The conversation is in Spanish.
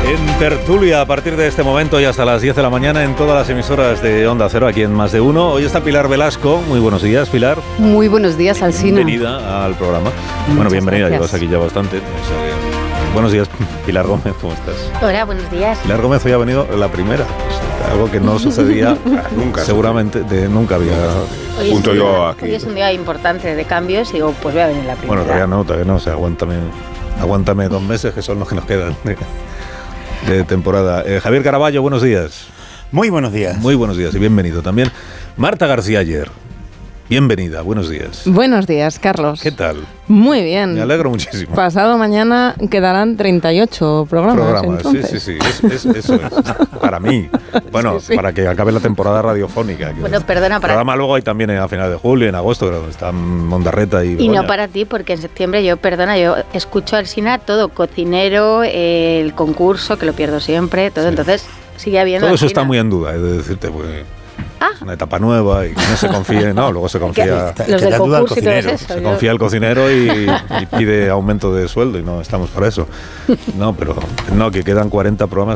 En tertulia a partir de este momento y hasta las 10 de la mañana en todas las emisoras de Onda Cero, aquí en Más de Uno. Hoy está Pilar Velasco. Muy buenos días, Pilar. Muy buenos días, Alsina. Bienvenida al programa. Bueno, bienvenida, llevas aquí ya bastante. Buenos días, Pilar Gómez, ¿cómo estás? Hola, buenos días. Pilar Gómez hoy ha venido la primera, algo que no sucedía nunca. Seguramente, nunca había. Junto yo aquí. Hoy es un día importante de cambios y digo, pues voy a venir la primera. Bueno, todavía no, o sea, aguántame 2 meses, que son los que nos quedan de temporada. Javier Caraballo, buenos días. Muy buenos días. Muy buenos días y bienvenido también. Marta García Ayer, bienvenida, buenos días. Buenos días, Carlos. ¿Qué tal? Muy bien. Me alegro muchísimo. Pasado mañana quedarán 38 programas entonces. Sí, eso es. Para mí. Bueno, sí. Para que acabe la temporada radiofónica. Bueno, perdona, el programa luego hay también a final de julio, en agosto, pero están Mondarreta y Begoña. No para ti, porque en septiembre yo escucho al Sina todo, cocinero, el concurso, que lo pierdo siempre, todo, sí. Entonces sigue habiendo. Todo eso está muy en duda, he de decirte, porque es una etapa nueva y que no se confíe, no, luego se confía. Los del concurso y todo eso. Se confía el cocinero y pide aumento de sueldo y no estamos para eso. No, pero no, que quedan 40 programas.